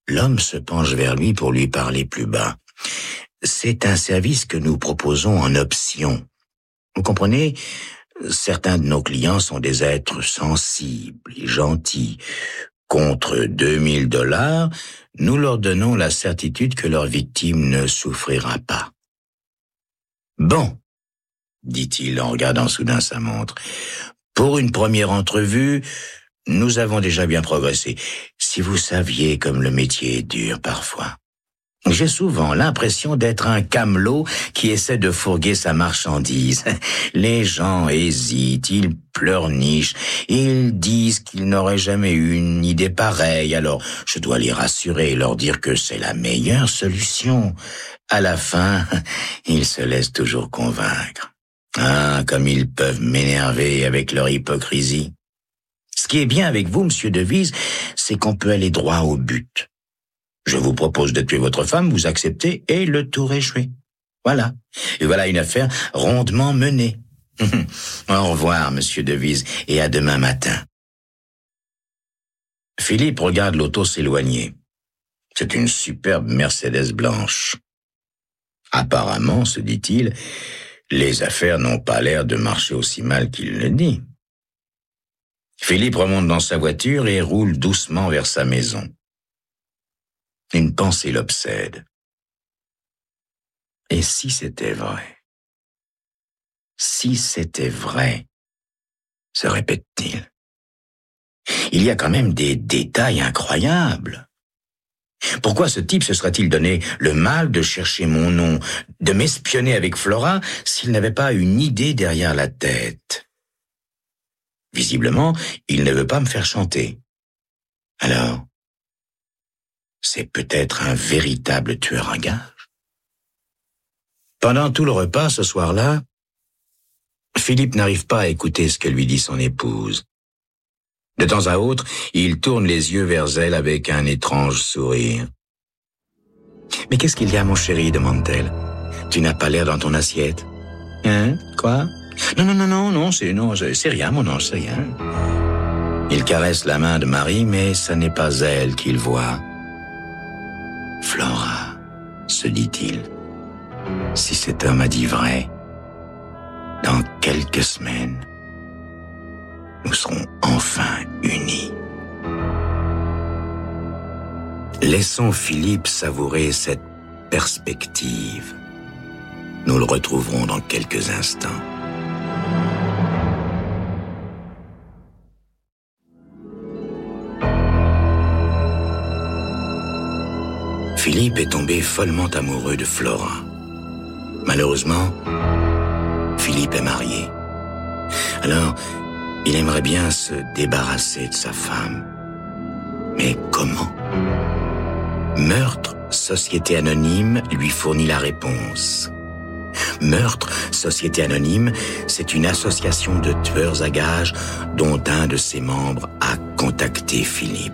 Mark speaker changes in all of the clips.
Speaker 1: L'homme se penche vers lui pour lui parler plus bas. C'est un service que nous proposons en option. Vous comprenez? Certains de nos clients sont des êtres sensibles et gentils. Contre $2000, nous leur donnons la certitude que leur victime ne souffrira pas. Bon, dit-il en regardant soudain sa montre. Pour une première entrevue, nous avons déjà bien progressé. Si vous saviez comme le métier est dur parfois. J'ai souvent l'impression d'être un camelot qui essaie de fourguer sa marchandise. Les gens hésitent, ils pleurnichent, ils disent qu'ils n'auraient jamais eu une idée pareille. Alors, je dois les rassurer et leur dire que c'est la meilleure solution. À la fin, ils se laissent toujours convaincre. Ah, comme ils peuvent m'énerver avec leur hypocrisie. Ce qui est bien avec vous, monsieur Devise, c'est qu'on peut aller droit au but. Je vous propose de tuer votre femme, vous acceptez et le tour est joué. Voilà. Et voilà une affaire rondement menée. Au revoir, monsieur Devise, et à demain matin. Philippe regarde l'auto s'éloigner. C'est une superbe Mercedes blanche. Apparemment, se dit-il, les affaires n'ont pas l'air de marcher aussi mal qu'il le dit. Philippe remonte dans sa voiture et roule doucement vers sa maison. Une pensée l'obsède. Et si c'était vrai? Si c'était vrai, se répète-t-il. Il y a quand même des détails incroyables. Pourquoi ce type se serait-il donné le mal de chercher mon nom, de m'espionner avec Flora, s'il n'avait pas une idée derrière la tête? Visiblement, il ne veut pas me faire chanter. Alors, c'est peut-être un véritable tueur à gages. Pendant tout le repas, ce soir-là, Philippe n'arrive pas à écouter ce que lui dit son épouse. De temps à autre, il tourne les yeux vers elle avec un étrange sourire. « Mais qu'est-ce qu'il y a, mon chéri ?» demande-t-elle. « Tu n'as pas l'air dans ton assiette. »« Hein? Quoi ?»« Non, c'est rien, mon ange, c'est rien. » Il caresse la main de Marie, mais ce n'est pas elle qu'il voit. « Flora, se dit-il, si cet homme a dit vrai, dans quelques semaines, nous serons enfin unis. » Laissons Philippe savourer cette perspective. Nous le retrouverons dans quelques instants. Philippe est tombé follement amoureux de Flora. Malheureusement, Philippe est marié. Alors, il aimerait bien se débarrasser de sa femme. Mais comment? Meurtre, Société Anonyme lui fournit la réponse. Meurtre, Société Anonyme, c'est une association de tueurs à gages dont un de ses membres a contacté Philippe.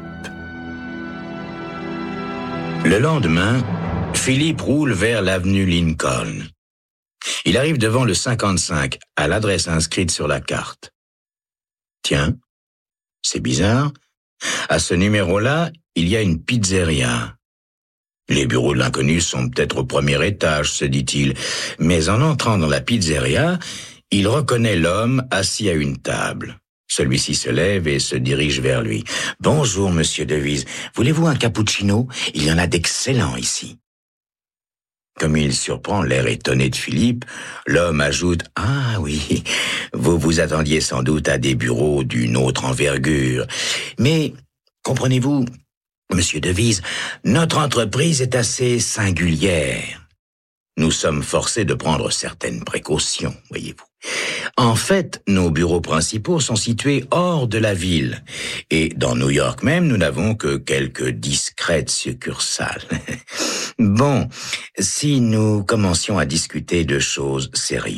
Speaker 1: Le lendemain, Philippe roule vers l'avenue Lincoln. Il arrive devant le 55, à l'adresse inscrite sur la carte. Tiens, c'est bizarre. À ce numéro-là, il y a une pizzeria. Les bureaux de l'inconnu sont peut-être au premier étage, se dit-il. Mais en entrant dans la pizzeria, il reconnaît l'homme assis à une table. Celui-ci se lève et se dirige vers lui. « Bonjour, monsieur Devise. Voulez-vous un cappuccino? Il y en a d'excellents ici. » Comme il surprend l'air étonné de Philippe, l'homme ajoute « Ah oui, vous vous attendiez sans doute à des bureaux d'une autre envergure. Mais, comprenez-vous, monsieur Devise, notre entreprise est assez singulière. Nous sommes forcés de prendre certaines précautions, voyez-vous. En fait, nos bureaux principaux sont situés hors de la ville. Et dans New York même, nous n'avons que quelques discrètes succursales. Bon, si nous commencions à discuter de choses sérieuses. »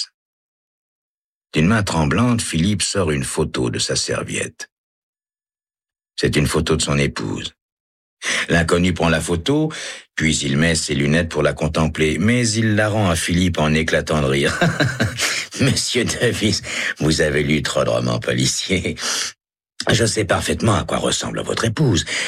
Speaker 1: D'une main tremblante, Philippe sort une photo de sa serviette. C'est une photo de son épouse. L'inconnu prend la photo, puis il met ses lunettes pour la contempler, mais il la rend à Philippe en éclatant de rire. « Monsieur Devise, vous avez lu trop de romans policiers. Je sais parfaitement à quoi ressemble votre épouse.